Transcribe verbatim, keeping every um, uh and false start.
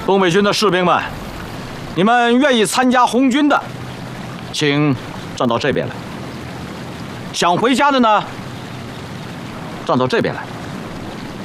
东北军的士兵们，你们愿意参加红军的，请站到这边来；想回家的呢，站到这边来。